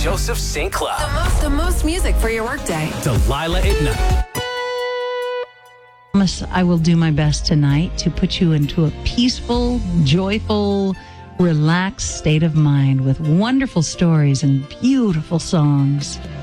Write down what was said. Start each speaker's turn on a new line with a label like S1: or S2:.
S1: Joseph St. Cloud.
S2: The most music for your workday.
S1: Delilah at night.
S3: Promise I will do my best tonight to put you into a peaceful, joyful, relaxed state of mind with wonderful stories and beautiful songs.